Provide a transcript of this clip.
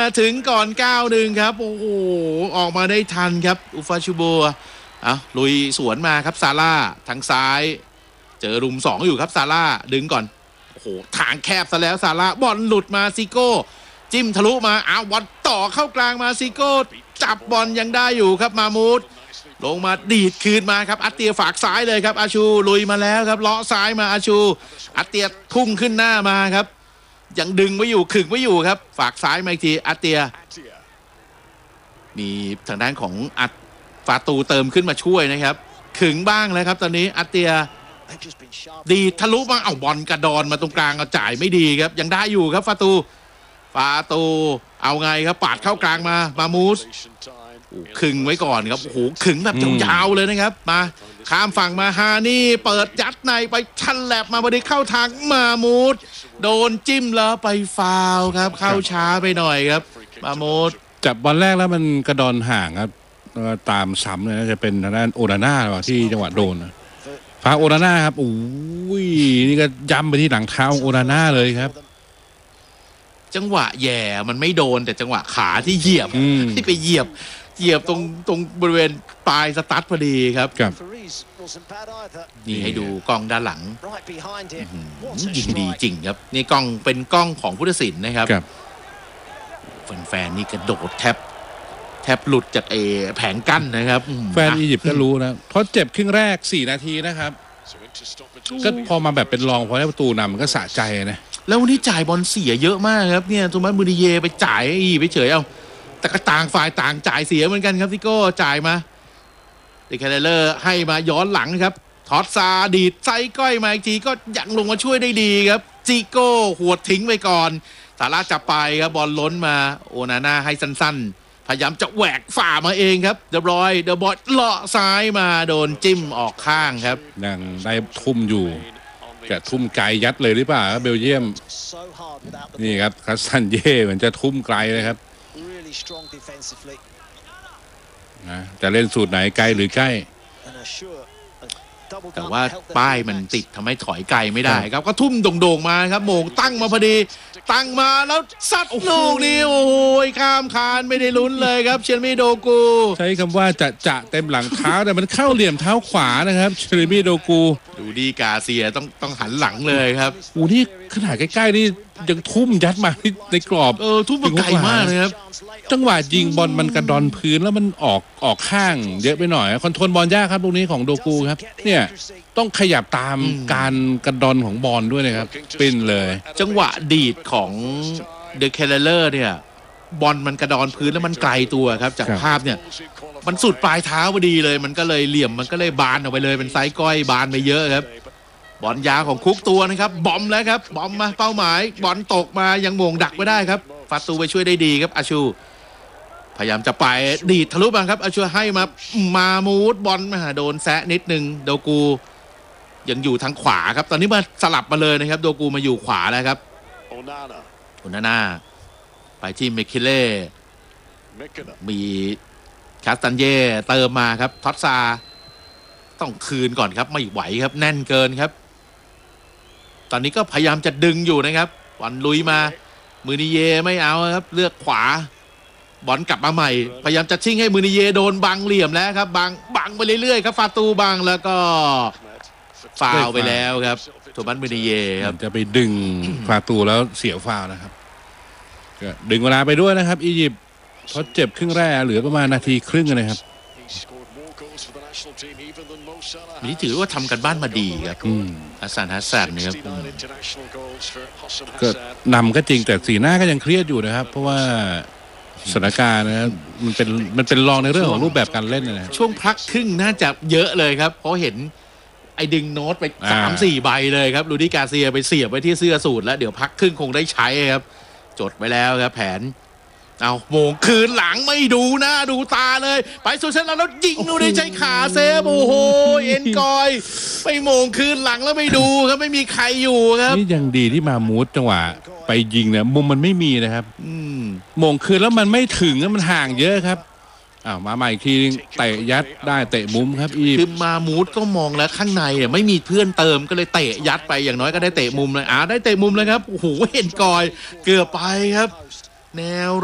ถึงก่อน 9-1 ครับโอ้โหออกมาได้ทันครับอูฟาชูโบลุยสวนมาครับซาร่าทางซ้ายเจอรุม2อยู่ครับซาร่าดึงก่อนโอ้โหทางแคบซะแล้วซาร่าบอลหลุดมาซิโก้จิ้มทะลุมาบอลต่อเข้ากลางมาซิโก้จับบอลยังได้อยู่ครับมามูดลงมาดีดคืนมาครับอัตเตียฝากซ้ายเลยครับอาชูลุยมาแล้วครับเลาะซ้ายมาอาชูอัตเตียพุ่งขึ้นหน้ามาครับยังดึงไว้อยู่ขึงไว้อยู่ครับฝากซ้ายมาอีกทีอัตเตียมีทางด้านของฟาตูเติมขึ้นมาช่วยนะครับขึงบ้างแล้วครับตอนนี้อัตเตียดีทะลุมาบอลกระดอนมาตรงกลางจ่ายไม่ดีครับยังได้อยู่ครับฟาตูเอาไงครับปาดเข้ากลางมามูสขึงไว้ก่อนครับโอ้โหขึงแบบยาวๆเลยนะครับมาข้ามฝั่งมาฮานี่เปิดยัดในไปชันแลบมาพอดีเข้าทางมามูสโดนจิ้มแล้วไปฟาวล์ครับเข้าช้าไปหน่อยครับมามูสจับบอลแรกแล้วมันกระดอนห่างครับตามซ้ำเลยนะจะเป็นทางด้านโอนาน่าที่จังหวะโดนฟาวล์โอนาน่าครับอุ้ยนี่ก็ย้ำไปที่หลังเท้าโอนาน่าเลยครับจังหวะแย่มันไม่โดนแต่จังหวะขาที่เหยียบที่ไปเหยียบตรงบริเวณปลายสตั๊ดพอดีครับนี่ให้ดูกล้องด้านหลังยิงดีจริงครับนี่กล้องเป็นกล้องของผู้ตัดสินนะครับแฟนๆนี่กระโดดแทบหลุดจากแผงกั้นนะครับแฟนอียิปต์ก็รู้นะเพราะเจ็บครึ่งแรก4 นาทีนะครับก็พอมาแบบเป็นรองพอได้ประตูนำมันก็สะใจนะแล้ววันนี้จ่ายบอลเสียเยอะมากครับเนี่ยโทมัสมูริเย่ไปจ่ายไปเฉยแต่ก็ต่างฝ่ายต่างจ่ายเสียเหมือนกันครับซิโก้จ่ายมาเดคาเลอร์ให้มาย้อนหลังครับทอดซาดีดไซก้อยมาอีกทีก็ยังลงมาช่วยได้ดีครับซิโก้หัวทิ้งไปก่อนซาร่าจับไปครับบอลล้นมาโอนาน่าให้สั้นๆพยายามจะแหวกฝ่ามาเองครับเดบอยเดอะบอลเลาะซ้ายมาโดนจิ้มออกข้างครับยังได้ทุ่มอยู่จะทุ่มไกลยัดเลยหรือเปล่าเบลเยียมนี่ครับคัสซันเย่เหมือนจะทุ่มไกลเลยครับนะจะเล่นสูตรไหนไกลหรือใกล้แต่ว่าป้ายมันติดทำให้ถอยไกลไม่ได้ครับก็ทุ่มโด่งๆมาครับโมงตั้งมาพอดีตั้งมาแล้วซัดลูกนี้โอ้ยข้ามคานไม่ได้ลุ้นเลยครับเชลมีโดกูใช้คำว่าจะเต็มหลังเท้าแต่มันเข้าเหลี่ยมเท้าขวานะครับเชลมีโดกูดูดีกาเซียต้องหันหลังเลยครับนี่ขนาดใกล้ๆนี่ยังทุ่มยัดมาในกรอบทุ่มไกลมากเลยครับจังหวะยิงบอลมันกระดอนพื้นแล้วมันออกข้างเยอะไปหน่อยคอนโทรลบอลยากครับลูกนี้ของโดกูครับเนี่ยต้องขยับตามการกระดอนของบอลด้วยนะครับปิ้นเลยจังหวะดีดของเดอะเคเลอร์เนี่ยบอลมันกระดอนพื้นแล้วมันไกลตัวครับจากภาพเนี่ยมันสุดปลายเท้าพอดีเลยมันก็เลยเหลี่ยมมันก็เลยบานออกไปเลยเป็นไซส์ก้อยบานไปเยอะครับบอลยาวของคุกตัวนะครับบอมแล้วครับบอมมาเป้าหมายบอลตกมายังโมงดักไม่ได้ครับฟาตูไปช่วยได้ดีครับอาชูพยายามจะไปดีดทะลุมาครับอาชูให้มามูดบอลมาโดนแซะนิดนึงโดกูยังอยู่ทางขวาครับตอนนี้มาสลับมาเลยนะครับโดกูมาอยู่ขวาแล้วครับโอนาน่าไปที่เมคิเล่มีคาสตันเย่เติมมาครับทอตซาต้องคืนก่อนครับไม่ไหวครับแน่นเกินครับตอนนี้ก็พยายามจะดึงอยู่นะครับบอลลุยมามูนิเย่ไม่เอาครับเลือกขวาบอลกลับมาใหม่พยายามจะชิ่งให้มูนิเย่โดนบังเหลี่ยมแล้วครับบังไปเรื่อยๆครับฟาตูบังแล้วก็ฟาวไปแล้วครับโทมัสมูนิเย่ครับจะไปดึงฟาตูแล้วเสียฟาวนะครับก็ดึงเวลาไปด้วยนะครับอียิปต์เขาเจ็บครึ่งแรกเหลือประมาณนาทีครึ่งนะครับนี่ถือว่าทำกันบ้านมาดีครับฮัสซันนะครับก็นำก็จริงแต่สีหน้าก็ยังเครียดอยู่นะครับเพราะว่าสถานการณ์นะครับมันเป็นรองในเรื่องของรูปแบบการเล่นนะช่วงพักครึ่งน่าจะเยอะเลยครับเพราะเห็นไอ้ดึงโน้ตไป 3-4 ใบเลยครับลูดี้กาเซียไปเสียบไว้ที่เสื้อสูทแล้วเดี๋ยวพักครึ่งคงได้ใช้ครับจดไว้แล้วครับแผนเอาโมงคืนหลังไม่ดูหน้าดูตาเลยไปสุดท้ายแล้วยิงดูได้ใช้ขาเซฟโอ้โหเอ็นกอยไปโมงคืนหลังแล้วไม่ดูครับไม่มีใครอยู่ครับนี่ยังดีที่มามูดจังหวะไปยิงเนี่ยมุมมันไม่มีนะครับโมงคืนแล้วมันไม่ถึงมันห่างเยอะครับมาใหม่อีกทีเตะยัดได้เตะมุมครับคือมามูดก็มองแล้วข้างในเนี่ยไม่มีเพื่อนเติมก็เลยเตะยัดไปอย่างน้อยก็ได้เตะมุมเลยได้เตะมุมเลยครับโอ้โหเห็นกอยเกือบไปครับแนว